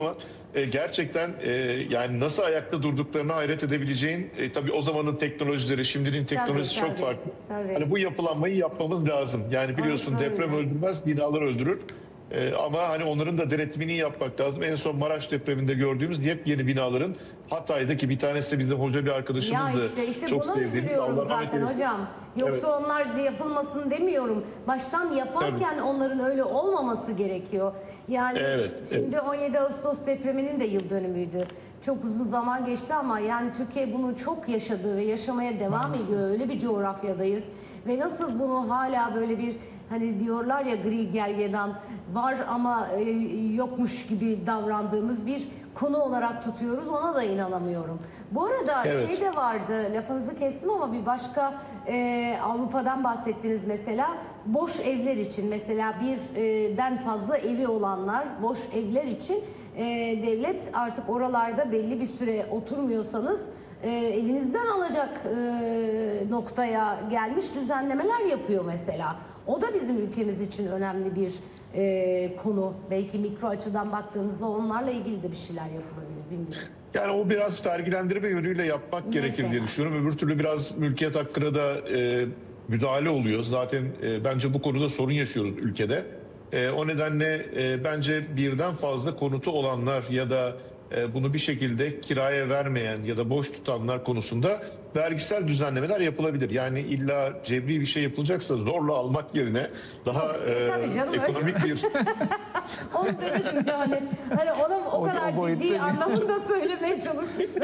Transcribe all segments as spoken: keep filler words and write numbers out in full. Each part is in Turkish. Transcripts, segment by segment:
Ama e, gerçekten e, yani nasıl ayakta durduklarına hayret edebileceğin, e, tabii o zamanın teknolojileri, şimdinin teknolojisi Tabii, çok tabii, farklı. tabii. Hani bu yapılanmayı yapmamız lazım. Yani biliyorsun, Orası deprem öyle. öldürmez, binalar öldürür. E, ama hani onların da denetimini yapmak lazım. En son Maraş depreminde gördüğümüz yepyeni binaların, Hatay'daki bir tanesi de bizim hoca bir Ya arkadaşımızdı. işte işte Çok buna sevdiğimiz. üzülüyorum Allah rahmet zaten eylesin. hocam. Evet, Yoksa onlar da yapılmasın demiyorum. Baştan tabii. yaparken onların öyle olmaması gerekiyor. Yani Evet, evet. şimdi on yedi Ağustos depreminin de yıl dönümüydü. Çok uzun zaman geçti ama yani Türkiye bunu çok yaşadı ve yaşamaya devam ediyor. Öyle bir coğrafyadayız. Ve nasıl bunu hala böyle bir, hani diyorlar ya, gri gergedan var ama e, yokmuş gibi davrandığımız bir konu olarak tutuyoruz, ona da inanamıyorum. Bu arada Evet. şey de vardı, lafınızı kestim ama bir başka e, Avrupa'dan bahsettiniz mesela, boş evler için, mesela birden fazla evi olanlar, boş evler için e, devlet artık oralarda belli bir süre oturmuyorsanız e, elinizden alacak e, noktaya gelmiş düzenlemeler yapıyor mesela. O da bizim ülkemiz için önemli bir e, konu. Belki mikro açıdan baktığınızda onlarla ilgili de bir şeyler yapılabilir, bilmiyorum. Yani o biraz vergilendirme yönüyle yapmak gerekir diye Mesela. düşünüyorum. Öbür türlü biraz mülkiyet hakkına da e, müdahale oluyor. Zaten e, bence bu konuda sorun yaşıyoruz ülkede. E, o nedenle e, bence birden fazla konutu olanlar ya da e, bunu bir şekilde kiraya vermeyen ya da boş tutanlar konusunda vergisel düzenlemeler yapılabilir. Yani illa cebri bir şey yapılacaksa zorla almak yerine daha Yok, e, tabii canım, e, ekonomik bir... Onu demedim yani. Hani onu o, O- kadar o boyutta ciddi değil. anlamında söylemeye çalışmıştım.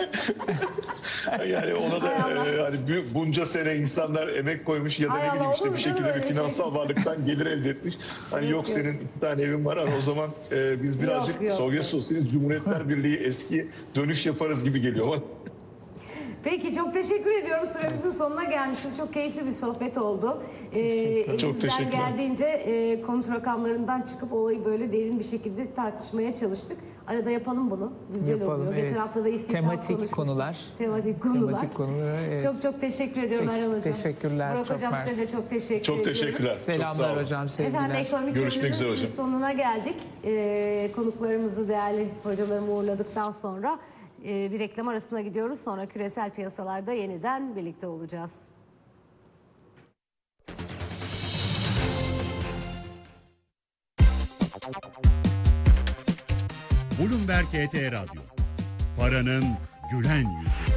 Yani ona da Hay Allah. e, hani bu- bunca sene insanlar emek koymuş ya da Hay ne Allah, bileyim olur işte mu bir canım şekilde bir öyle şey? finansal varlıktan gelir elde etmiş. Hani yok, Yok, yok. senin iki tane evin var, hani o zaman e, biz birazcık Yok, yok, Sovyet yok. Sosyalist Cumhuriyetler Birliği eski dönüş yaparız gibi geliyor bana. Peki, çok teşekkür ediyorum. Süremizin sonuna gelmişiz. Çok keyifli bir sohbet oldu. Ee, Çok elimizden teşekkürler. geldiğince e, konut rakamlarından çıkıp olayı böyle derin bir şekilde tartışmaya çalıştık. Arada yapalım bunu. Güzel Yapalım, oluyor. evet. Geçen hafta da istihdam Tematik konuşmuştuk. konular. Tematik konular. Tematik konular, evet. Çok çok teşekkür ediyorum Peki, Erhan Hocam. teşekkürler, Burak çok Hocam, size mersi. de çok teşekkür Çok ediyorum. teşekkürler. Çok sağ Selamlar olun. hocam, sevgiler. Efendim, ekonomik Görüşmek Görünümün üzere hocam. sonuna geldik. Ee, konuklarımızı, değerli hocalarımı uğurladıktan sonra e, bir reklam arasına gidiyoruz. Sonra küresel piyasalarda yeniden birlikte olacağız. Bloomberg E T Radyo. Paranın gülen yüzü.